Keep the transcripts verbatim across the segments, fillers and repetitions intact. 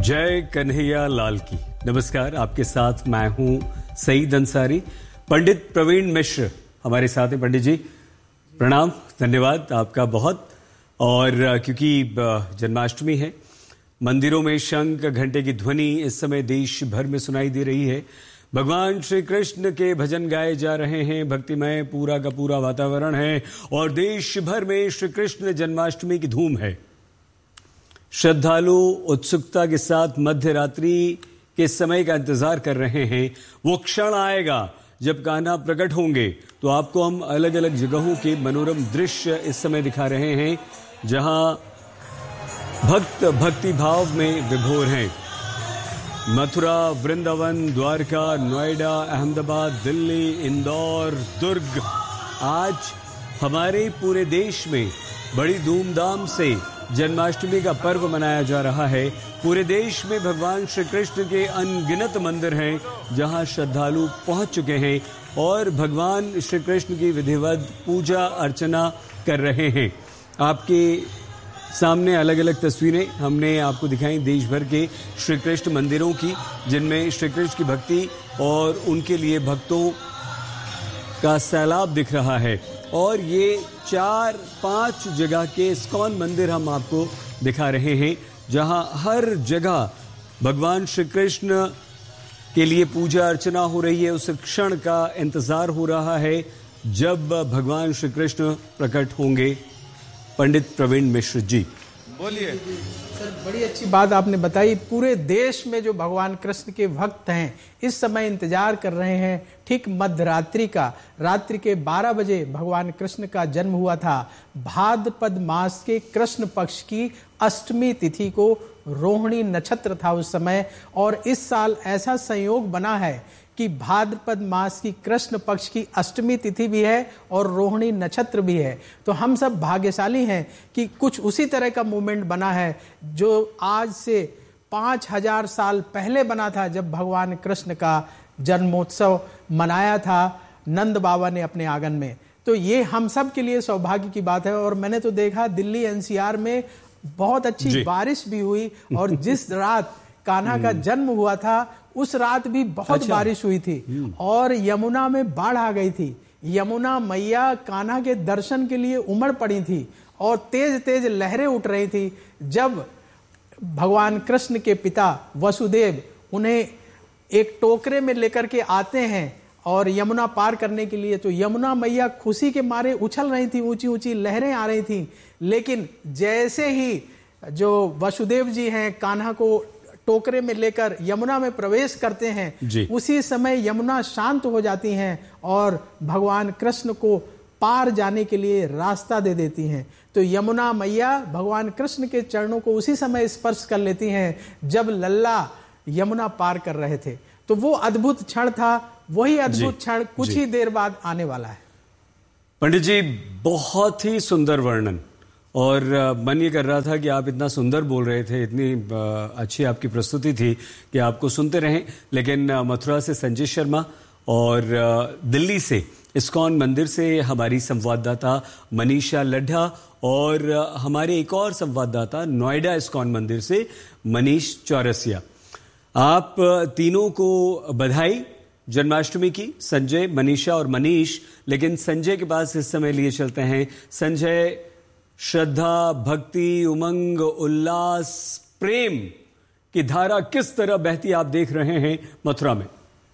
जय कन्हैया लाल की। नमस्कार, आपके साथ मैं हूं सईद अंसारी। पंडित प्रवीण मिश्र हमारे साथ हैं। पंडित जी प्रणाम, धन्यवाद आपका बहुत। और क्योंकि जन्माष्टमी है, मंदिरों में शंख घंटे की ध्वनि इस समय देश भर में सुनाई दे रही है। भगवान श्री कृष्ण के भजन गाए जा रहे हैं, भक्तिमय पूरा का पूरा वातावरण है और देश भर में श्री कृष्ण जन्माष्टमी की धूम है। श्रद्धालु उत्सुकता के साथ मध्य रात्रि के समय का इंतजार कर रहे हैं। वो क्षण आएगा जब कान्हा प्रकट होंगे। तो आपको हम अलग अलग जगहों के मनोरम दृश्य इस समय दिखा रहे हैं, जहां भक्त भक्ति भाव में विभोर हैं। मथुरा, वृंदावन, द्वारका, नोएडा, अहमदाबाद, दिल्ली, इंदौर, दुर्ग, आज हमारे पूरे देश में बड़ी धूमधाम से जन्माष्टमी का पर्व मनाया जा रहा है। पूरे देश में भगवान श्री कृष्ण के अनगिनत मंदिर हैं जहां श्रद्धालु पहुंच चुके हैं और भगवान श्री कृष्ण की विधिवत पूजा अर्चना कर रहे हैं। आपके सामने अलग अलग तस्वीरें हमने आपको दिखाई देश भर के श्री कृष्ण मंदिरों की, जिनमें श्री कृष्ण की भक्ति और उनके लिए भक्तों का सैलाब दिख रहा है। और ये चार पांच जगह के इस्कॉन मंदिर हम आपको दिखा रहे हैं, जहां हर जगह भगवान श्री कृष्ण के लिए पूजा अर्चना हो रही है। उस क्षण का इंतजार हो रहा है जब भगवान श्री कृष्ण प्रकट होंगे। पंडित प्रवीण मिश्र जी बोलिए। सर, बड़ी अच्छी बात आपने बताई। पूरे देश में जो भगवान कृष्ण के भक्त हैं इस समय इंतजार कर रहे हैं ठीक मध्य रात्रि का। रात्रि के बारह बजे भगवान कृष्ण का जन्म हुआ था। भाद्रपद मास के कृष्ण पक्ष की अष्टमी तिथि को रोहिणी नक्षत्र था उस समय। और इस साल ऐसा संयोग बना है कि भाद्रपद मास की कृष्ण पक्ष की अष्टमी तिथि भी है और रोहिणी नक्षत्र भी है। तो हम सब भाग्यशाली हैं कि कुछ उसी तरह का मूवमेंट बना है जो आज से पाँच हजार साल पहले बना था, जब भगवान कृष्ण का जन्मोत्सव मनाया था नंद बाबा ने अपने आंगन में। तो ये हम सब के लिए सौभाग्य की बात है। और मैंने तो देखा दिल्ली एनसीआर में बहुत अच्छी बारिश भी हुई और जिस रात कान्हा का जन्म हुआ था उस रात भी बहुत अच्छा। बारिश हुई थी और यमुना में बाढ़ आ गई थी। यमुना मैया कान्हा के दर्शन के लिए उमड़ पड़ी थी और तेज तेज लहरें उठ रही थी। जब भगवान कृष्ण के पिता वसुदेव उन्हें एक टोकरे में लेकर के आते हैं और यमुना पार करने के लिए, तो यमुना मैया खुशी के मारे उछल रही थी, ऊंची ऊंची लहरें आ रही थी। लेकिन जैसे ही जो वसुदेव जी हैं कान्हा को टोकरे में लेकर यमुना में प्रवेश करते हैं, उसी समय यमुना शांत हो जाती हैं और भगवान कृष्ण को पार जाने के लिए रास्ता दे देती हैं। तो यमुना मैया भगवान कृष्ण के चरणों को उसी समय स्पर्श कर लेती हैं जब लल्ला यमुना पार कर रहे थे। तो वो अद्भुत क्षण था, वही अद्भुत क्षण कुछ ही देर बाद आने वाला है। पंडित जी, बहुत ही सुंदर वर्णन। और मन ये कर रहा था कि आप इतना सुंदर बोल रहे थे, इतनी अच्छी आपकी प्रस्तुति थी कि आपको सुनते रहें। लेकिन मथुरा से संजय शर्मा और दिल्ली से इस्कॉन मंदिर से हमारी संवाददाता मनीषा लड्ढा और हमारे एक और संवाददाता नोएडा इस्कॉन मंदिर से मनीष चौरसिया, आप तीनों को बधाई जन्माष्टमी की। संजय, मनीषा और मनीष। लेकिन संजय के पास इस समय लिए चलते हैं। संजय, श्रद्धा, भक्ति, उमंग, उल्लास, प्रेम की धारा किस तरह बहती आप देख रहे हैं मथुरा में?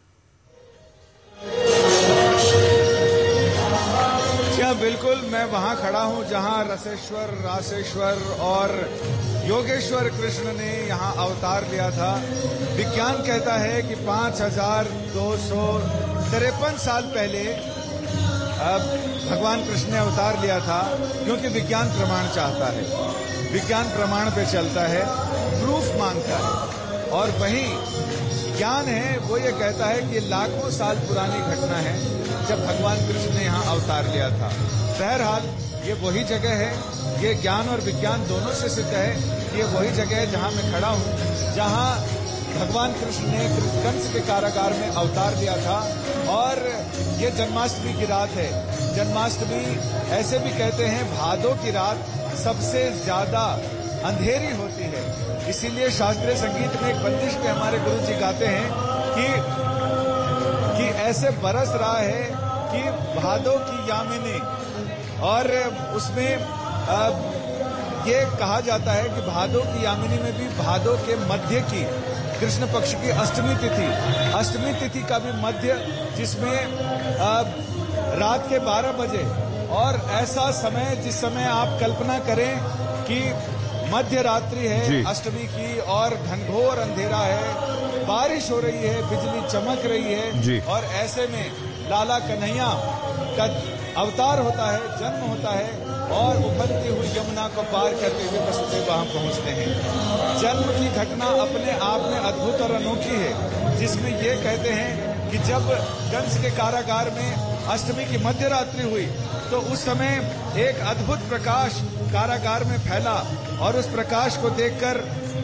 क्या बिल्कुल, मैं वहां खड़ा हूं जहां रसेश्वर, रासेश्वर और योगेश्वर कृष्ण ने यहां अवतार लिया था। विज्ञान कहता है कि पांच हजार दो सौ तिरपन साल पहले अब भगवान कृष्ण ने अवतार लिया था, क्योंकि विज्ञान प्रमाण चाहता है, विज्ञान प्रमाण पे चलता है, प्रूफ मांगता है। और वहीं ज्ञान है वो ये कहता है कि लाखों साल पुरानी घटना है जब भगवान कृष्ण ने यहाँ अवतार लिया था। बहरहाल ये वही जगह है, ये ज्ञान और विज्ञान दोनों से सिद्ध है, ये वही जगह है जहाँ मैं खड़ा हूँ, जहाँ भगवान कृष्ण ने कंस के कारागार में अवतार लिया था। और ये जन्माष्टमी की रात है। जन्माष्टमी ऐसे भी कहते हैं भादों की रात सबसे ज्यादा अंधेरी होती है, इसीलिए शास्त्रीय संगीत में एक बंदिश पे हमारे गुरु जी गाते हैं कि कि ऐसे बरस रहा है कि भादों की यामिनी, और उसमें आ, ये कहा जाता है कि भादों की यामिनी में भी भादों के मध्य की कृष्ण पक्ष की अष्टमी तिथि, अष्टमी तिथि का भी मध्य, जिसमें आ, रात के बारह बजे, और ऐसा समय जिस समय आप कल्पना करें कि मध्य रात्रि है अष्टमी की और घनघोर अंधेरा है, बारिश हो रही है, बिजली चमक रही है, और ऐसे में लाला कन्हैया का अवतार होता है, जन्म होता है, और उफलती हुई यमुना को पार करते हुए वसुदेव वहां पहुंचते हैं। जन्म की घटना अपने आप में अद्भुत और अनोखी है, जिसमें ये कहते हैं कि जब कंस के कारागार में अष्टमी की मध्य रात्रि हुई तो उस समय एक अद्भुत प्रकाश कारागार में फैला, और उस प्रकाश को देखकर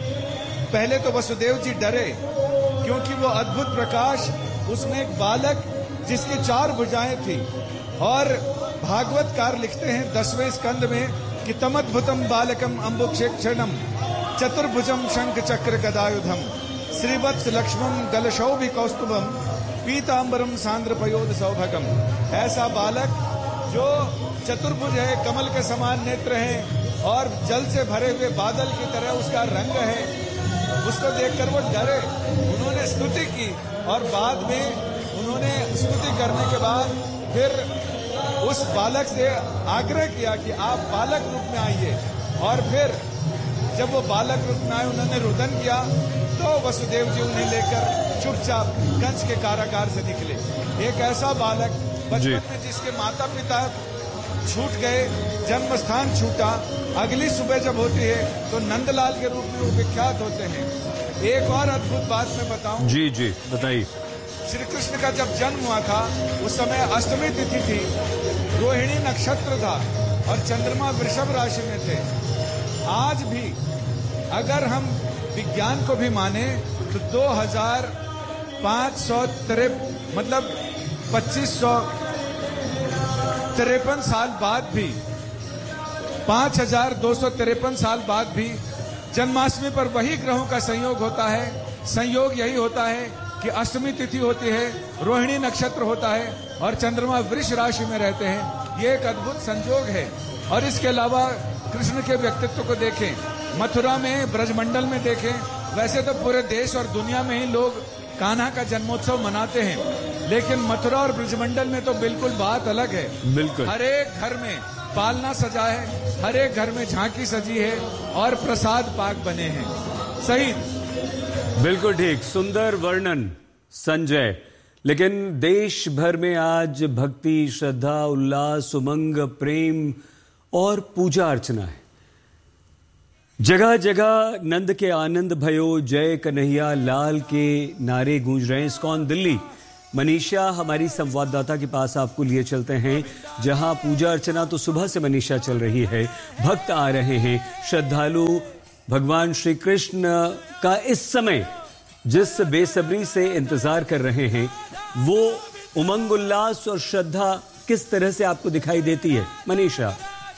पहले तो वसुदेव जी डरे, क्योंकि वो अद्भुत प्रकाश, उसमें एक बालक जिसकी चार भुजाएं थी, और भागवतकार लिखते हैं दसवें स्कंद में कि तमद्भुतम बालकम अम्बुक्षेक्षणम चतुर्भुजम शंख चक्र गदायुधम श्रीवत्स लक्ष्मण गलशौभि कौस्तुभम पीतांबरम सांद्र पयोध सौभगम। ऐसा बालक जो चतुर्भुज है, कमल के समान नेत्र हैं, और जल से भरे हुए बादल की तरह उसका रंग है, उसको देखकर वो डरे। उन्होंने स्तुति की, और बाद में उन्होंने स्तुति करने के बाद फिर उस बालक से आग्रह किया कि आप बालक रूप में आइए, और फिर जब वो बालक रूप में आए, उन्होंने रुदन किया, तो वसुदेव जी उन्हें लेकर चुपचाप कंस के कारागार से निकले। एक ऐसा बालक बचपन में जिसके माता पिता छूट गए, जन्म स्थान छूटा, अगली सुबह जब होती है तो नंदलाल के रूप में वो विख्यात होते हैं। एक और अद्भुत बात मैं बताऊं। जी जी बताइए। श्री कृष्ण का जब जन्म हुआ था उस समय अष्टमी तिथि थी, रोहिणी नक्षत्र था, और चंद्रमा वृषभ राशि में थे। आज भी अगर हम विज्ञान को भी माने तो दो हजार पाँच सौ तिरप मतलब पच्चीस सौ तिरपन साल बाद भी, पांच हजार दो सौ तिरपन साल बाद भी जन्माष्टमी पर वही ग्रहों का संयोग होता है। संयोग यही होता है कि अष्टमी तिथि होती है, रोहिणी नक्षत्र होता है, और चंद्रमा वृष राशि में रहते हैं। ये एक अद्भुत संयोग है। और इसके अलावा कृष्ण के व्यक्तित्व को देखें, मथुरा में, ब्रजमंडल में देखें, वैसे तो पूरे देश और दुनिया में ही लोग कान्हा का जन्मोत्सव मनाते हैं, लेकिन मथुरा और ब्रजमंडल में तो बिल्कुल बात अलग है। बिल्कुल हर एक घर में पालना सजा है, हर एक घर में झांकी सजी है, और प्रसाद पाक बने हैं। सही, बिल्कुल ठीक, सुंदर वर्णन संजय। लेकिन देश भर में आज भक्ति, श्रद्धा, उल्लास, उमंग, प्रेम और पूजा अर्चना है। जगह जगह नंद के आनंद भयो, जय कन्हैया लाल के नारे गूंज रहे हैं। इस्कॉन दिल्ली, मनीषा हमारी संवाददाता के पास आपको लिए चलते हैं, जहां पूजा अर्चना तो सुबह से मनीषा चल रही है। भक्त आ रहे हैं, श्रद्धालु भगवान श्री कृष्ण का इस समय जिस बेसब्री से इंतजार कर रहे हैं, वो उमंग, उल्लास और श्रद्धा किस तरह से आपको दिखाई देती है मनीषा?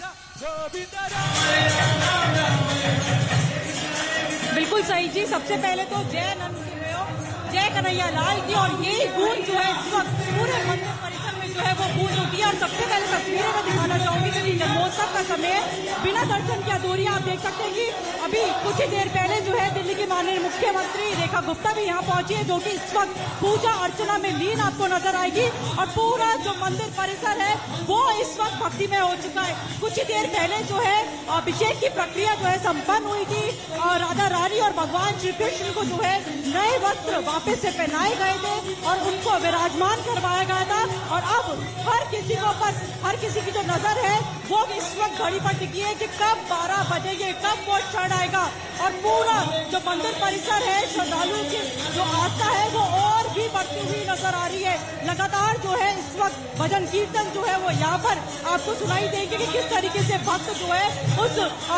बिल्कुल सही जी। सबसे पहले तो जय नंद जय कन्हैया लाल की, और यही गूंज जो है इस वक्त पूरे मंदिर परिसर में जो है वो गूंज उठी है। और सबसे पहले तस्वीरें में दिखाना चाहूंगी कि जन्मोत्सव का समय बिना दर्शन की अधूरी। आप देख सकते हैं कि अभी कुछ ही देर पहले जो है दिल्ली की माननीय मुख्यमंत्री रेखा गुप्ता भी यहाँ पहुंची है, जो कि इस वक्त पूजा अर्चना में लीन आपको नजर आएगी। और पूरा जो मंदिर परिसर है वो इस वक्त भक्ति में हो चुका है। कुछ ही देर पहले जो है अभिषेक की प्रक्रिया जो है संपन्न हुई थी, और राधा रानी और भगवान श्री कृष्ण को जो है नए वस्त्र वापस से पहनाए गए थे और उनको विराजमान करवाया गया था। और अब हर किसी को पर हर किसी की जो नजर है वो इस वक्त घड़ी पर टिकी है कि कब बारह बजेंगे, कब वो क्षण आएगा। और पूरा जो मंदिर परिसर है, श्रद्धालुओं की जो आस्था है वो और भी बढ़ती हुई नजर आ रही है। लगातार जो है इस वक्त भजन कीर्तन जो है वो यहाँ पर आपको सुनाई देंगे कि किस तरीके से भक्त जो है उस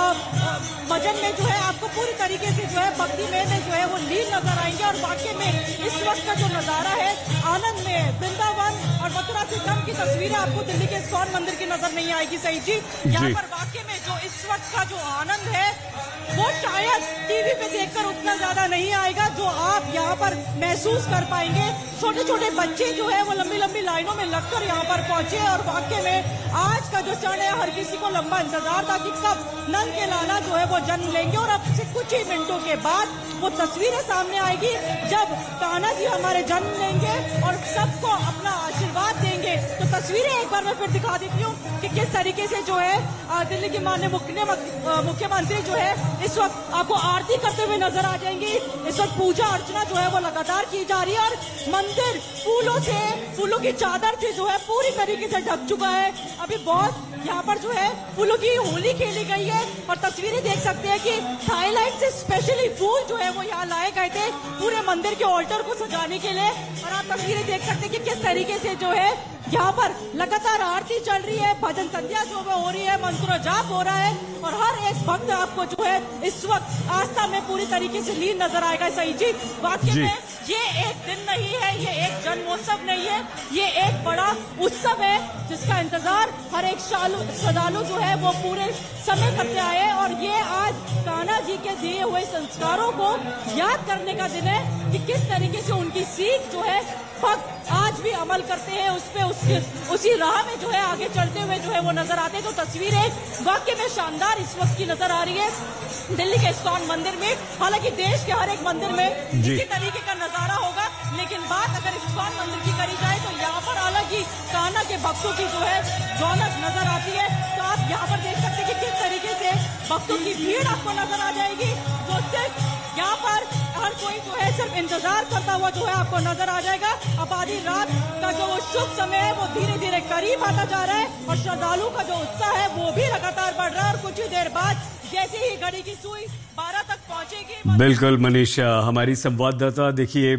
भजन में जो है आपको पूरी तरीके से जो है भक्ति में जो है वो लीन नजर आएंगे। और वाकई में इस वक्त का जो नजारा है आनंद में, वृंदावन और मथुरा से कम की तस्वीरें आपको दिल्ली के इस्कॉन मंदिर की नजर नहीं आएगी। सही जी, यहाँ पर वाकई में जो इस वक्त का जो आनंद है वो शायद टीवी पे देखकर उतना ज्यादा नहीं आएगा जो आप यहाँ पर महसूस कर पाएंगे। छोटे छोटे बच्चे जो है वो लंबी लंबी लाइनों में लगकर यहाँ पर पहुंचे और वाकई में आज का जो क्षण है हर किसी को लंबा इंतजार था कि कब नंद के लाला जो है वो जन्म लेंगे। और अब से कुछ ही मिनटों के बाद वो तस्वीरें सामने आएगी जब कान्हा जी हमारे जन्म लेंगे और सबको अपना आशीर्वाद देंगे। तो तस्वीरें एक बार मैं फिर दिखा देती हूँ कि किस तरीके से जो है दिल्ली के माननीय मुख्यमंत्री जो है इस वक्त आपको आरती करते हुए नजर आ जाएंगी। इस वक्त पूजा अर्चना जो है वो लगातार की जा रही है और मंदिर फूलों से, फूलों की चादर से जो है पूरी तरीके से ढक चुका है। अभी बहुत यहाँ पर जो है फूलों की होली खेली गई है और तस्वीरें देख सकते हैं कि थाईलैंड से स्पेशली फूल जो है वो यहाँ लाए गए थे पूरे मंदिर के ऑल्टर को सजाने के लिए। और आप तस्वीरें देख सकते हैं कि किस तरीके से जो है यहाँ पर लगातार आरती चल रही है, भजन संध्या जो है हो रही है, मंत्र जाप हो रहा है और हर एक भक्त आपको जो है इस वक्त आस्था में पूरी तरीके से लीन नजर आएगा। सही जी, वाकई में ये एक दिन नहीं है, ये एक जन्मोत्सव नहीं है, ये एक बड़ा उत्सव है जिसका इंतजार हर एक श्रद्धालु जो है वो पूरे समय करते आए। और ये आज कान्हा जी के दिए हुए संस्कारों को याद करने का दिन है कि किस तरीके से उनकी सीख जो है भक्त आज भी अमल करते हैं, उस पे उसके उसी राह में जो है आगे चलते हुए जो है वो नजर आते हैं। तो तस्वीरें वाकई में शानदार इस वक्त की नजर आ रही है दिल्ली के इस्कॉन मंदिर में। हालांकि देश के हर एक मंदिर में इसी तरीके का नजारा होगा, लेकिन बात अगर इस्कॉन मंदिर की करी जाए तो यहाँ पर अलग ही कान्हा के भक्तों की जो है रौनक नजर आती है। तो आप यहाँ पर देख सकते हैं कि किस तरीके से भक्तों की भीड़ आपको नजर आ जाएगी। तो सिर्फ यहाँ पर हर कोई जो है सिर्फ इंतजार करता हुआ जो है आपको नजर आ जाएगा। अब आधी रात का जो शुभ समय है वो धीरे धीरे करीब आता जा रहा है और श्रद्धालु का जो उत्साह है वो भी लगातार बढ़ रहा है। और कुछ ही देर बाद जैसे ही घड़ी की सुई बारह तक पहुंचेगी। बिल्कुल मनीषा, हमारी संवाददाता, देखिए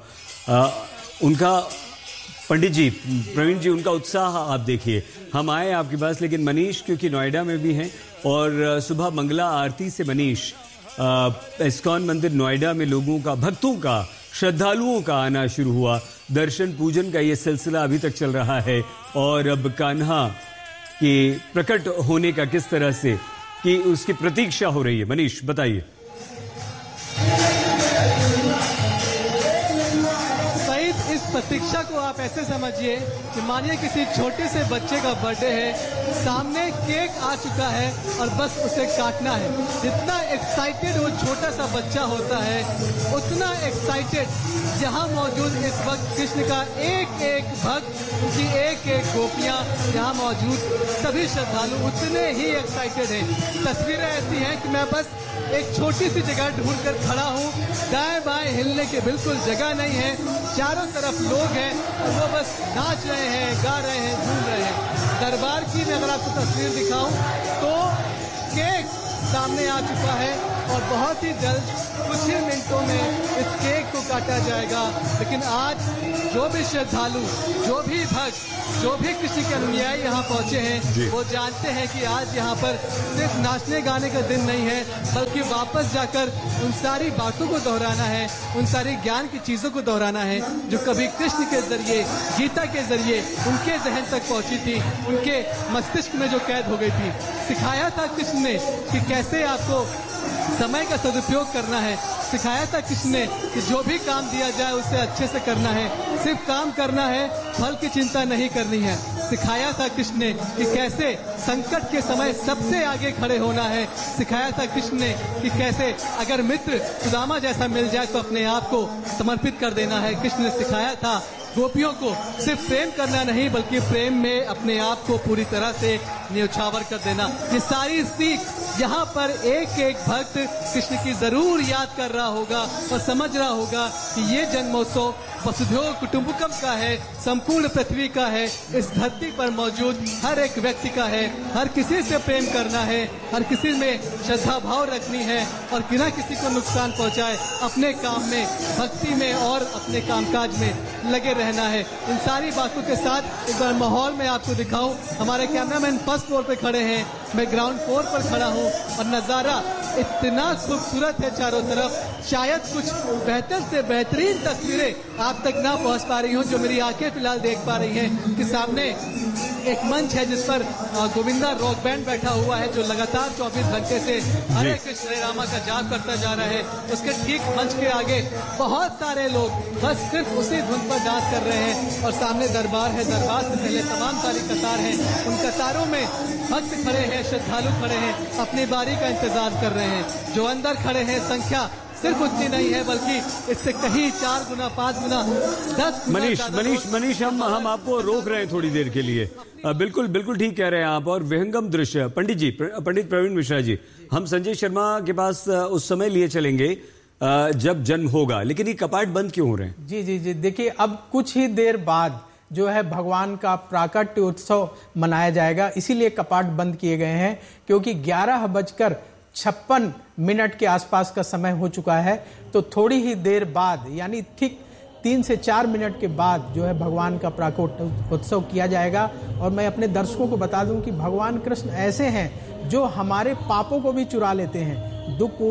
उनका पंडित जी, प्रवीण जी, उनका उत्साह आप देखिए। हम आए आपके पास, लेकिन मनीष क्योंकि नोएडा में भी हैं और सुबह मंगला आरती से मनीष इस्कॉन मंदिर नोएडा में लोगों का, भक्तों का, श्रद्धालुओं का आना शुरू हुआ। दर्शन पूजन का ये सिलसिला अभी तक चल रहा है और अब कान्हा के प्रकट होने का किस तरह से कि उसकी प्रतीक्षा हो रही है। मनीष बताइए। इस प्रतीक्षा को आप ऐसे समझिए कि मानिए किसी छोटे से बच्चे का बर्थडे है, सामने केक आ चुका है और बस उसे काटना है। जितना एक्साइटेड वो छोटा सा बच्चा होता है, उतना एक्साइटेड यहाँ मौजूद इस वक्त कृष्ण का एक एक भक्त, उनकी एक एक गोपियाँ यहाँ मौजूद सभी श्रद्धालु उतने ही एक्साइटेड हैं। तस्वीरें ऐसी हैं कि मैं बस एक छोटी सी जगह ढूंढ कर खड़ा हूँ, दाएं बाएं हिलने की बिल्कुल जगह नहीं है, चारों तरफ लोग हैं और वो बस नाच रहे हैं, गा रहे हैं, झूम रहे हैं। दरबार की मैं अगर आपको तस्वीर दिखाऊं तो केक सामने आ चुका है और बहुत ही जल्द कुछ ही मिनटों में इस केक को काटा जाएगा। लेकिन आज जो भी श्रद्धालु, जो भी भक्त, जो भी कृष्ण के अनुयायी यहाँ पहुंचे हैं, वो जानते हैं कि आज यहाँ पर सिर्फ नाचने गाने का दिन नहीं है, बल्कि वापस जाकर उन सारी बातों को दोहराना है, उन सारी ज्ञान की चीजों को दोहराना है जो कभी कृष्ण के जरिए, गीता के जरिए उनके जहन तक पहुंची थी, उनके मस्तिष्क में जो कैद हो गई थी। सिखाया था कृष्ण ने कि कैसे आपको समय का सदुपयोग करना है। सिखाया था कृष्ण ने कि जो भी काम दिया जाए उसे अच्छे से करना है, सिर्फ काम करना है, फल की चिंता नहीं करनी है। सिखाया था कृष्ण ने कि कैसे संकट के समय सबसे आगे खड़े होना है। सिखाया था कृष्ण ने कि कैसे अगर मित्र सुदामा जैसा मिल जाए तो अपने आप को समर्पित कर देना है। कृष्ण ने सिखाया था गोपियों को सिर्फ प्रेम करना नहीं, बल्कि प्रेम में अपने आप को पूरी तरह से न्यौछावर कर देना। ये सारी सीख यहाँ पर एक एक भक्त कृष्ण की जरूर याद कर रहा होगा और समझ रहा होगा कि ये जन्मोत्सव वसुधैव कुटुंबकम का है, संपूर्ण पृथ्वी का है, इस धरती पर मौजूद हर एक व्यक्ति का है। हर किसी से प्रेम करना है, हर किसी में श्रद्धा भाव रखनी है और बिना किसी को नुकसान पहुंचाए अपने काम में, भक्ति में और अपने कामकाज में लगे रहना है। इन सारी बातों के साथ एक बार माहौल में आपको दिखाऊं, हमारे कैमरामैन फर्स्ट फ्लोर पे खड़े हैं, मैं ग्राउंड फ्लोर पर खड़ा हूं और नजारा इतना खूबसूरत है चारों तरफ, शायद कुछ बेहतर से बेहतरीन तस्वीरें आप तक ना पहुंच पा रही हूं जो मेरी आंखें फिलहाल देख पा रही हैं कि सामने एक मंच है जिस पर गोविंदा रॉक बैंड बैठा हुआ है जो लगातार चौबीस घंटे से हरे कृष्ण हरे रामा का जाप करता जा रहा है। उसके ठीक मंच के आगे बहुत सारे लोग बस सिर्फ उसी धुन पर डांस कर रहे हैं और सामने दरबार है, दरबार से पहले तमाम सारी कतार है, उन कतारों में भक्त खड़े हैं, श्रद्धालु खड़े हैं, अपनी बारी का इंतजार कर रहे हैं। जो अंदर खड़े हैं संख्या सिर्फ उतनी नहीं है बल्कि इससे कहीं चार गुना, पांच गुना, दस गुना। मनीष मनीष मनीष हम हम आपको रोक रहे हैं थोड़ी देर के लिए। आ, बिल्कुल बिल्कुल ठीक कह रहे हैं आप। और विहंगम दृश्य पंडित जी, पंडित प्रवीण मिश्रा जी, हम संजय शर्मा के पास उस समय लिए चलेंगे जब जन्म होगा, लेकिन ये कपाट बंद क्यों हो रहे हैं? जी जी जी देखिए, अब कुछ ही देर बाद जो है भगवान का प्राकट्य उत्सव मनाया जाएगा, इसीलिए कपाट बंद किए गए हैं क्योंकि ग्यारह बजकर छप्पन मिनट के आसपास का समय हो चुका है। तो थोड़ी ही देर बाद यानी ठीक तीन से चार मिनट के बाद जो है भगवान का प्राकट्य उत्सव किया जाएगा। और मैं अपने दर्शकों को बता दूं कि भगवान कृष्ण ऐसे हैं जो हमारे पापों को भी चुरा लेते हैं, दुख